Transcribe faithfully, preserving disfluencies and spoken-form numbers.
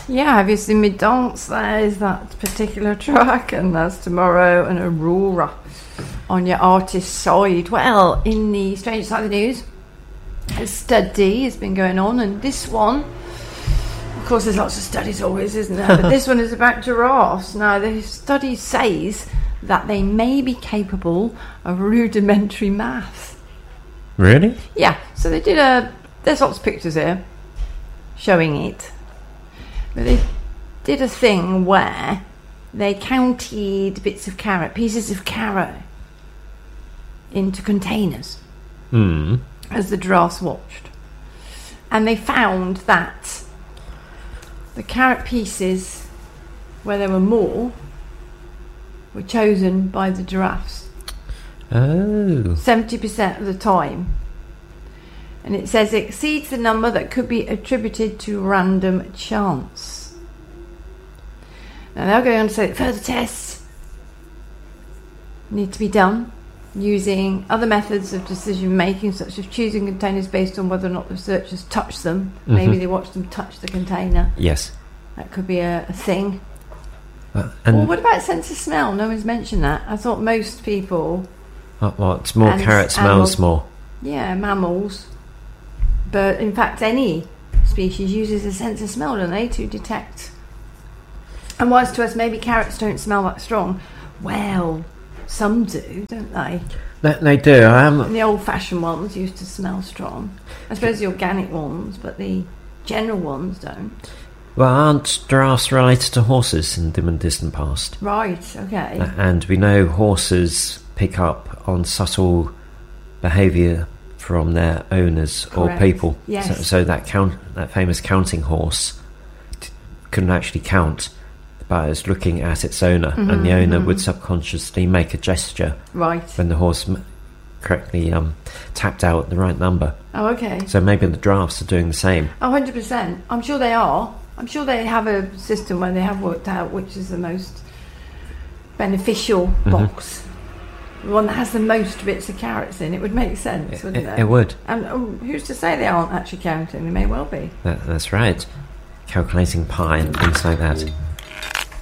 Yeah, have you seen me dance? There's that particular track, and that's Tomorrow and Aurora on your artist side. Well, in the strange side of the news, a study has been going on, and this one, of course, there's lots of studies always, isn't there? But this one is about giraffes. Now, the study says that they may be capable of rudimentary math. Really? Yeah, so they did a... There's lots of pictures here showing it. But they did a thing where they counted bits of carrot, pieces of carrot, into containers Mm. as the giraffes watched. And they found that the carrot pieces, where there were more, were chosen by the giraffes. Oh. seventy percent of the time. And it says it exceeds the number that could be attributed to random chance. Now they're going on to say that further tests need to be done using other methods of decision making, such as choosing containers based on whether or not the researchers touch them. Mm-hmm. Maybe they watch them touch the container. Yes. That could be a, a thing. Uh, and well, what about sense of smell? No one's mentioned that. I thought most people... What? what more and carrot smells animals, more? Yeah, mammals. But in fact, any species uses a sense of smell, don't they, to detect. And whilst to us, maybe carrots don't smell that strong. Well, some do, don't they? They, they do. I am. And the old-fashioned ones used to smell strong. I suppose the organic ones, but the general ones don't. Well, aren't giraffes related to horses in dim and distant past? Right, okay. Uh, and we know horses pick up on subtle behaviour from their owners Correct. or people. Yes. So, so that count, that famous counting horse t- couldn't actually count, but it was looking at its owner, Mm-hmm, and the owner mm-hmm. would subconsciously make a gesture Right. when the horse m- correctly um, tapped out the right number. Oh, okay. So maybe the giraffes are doing the same. Oh, one hundred percent. I'm sure they are. I'm sure they have a system where they have worked out which is the most beneficial Mm-hmm. box. The one that has the most bits of carrots in. It would make sense, wouldn't It, it? it would. And oh, who's to say they aren't actually counting? They may well be. That, that's right. Calculating pi and things like that.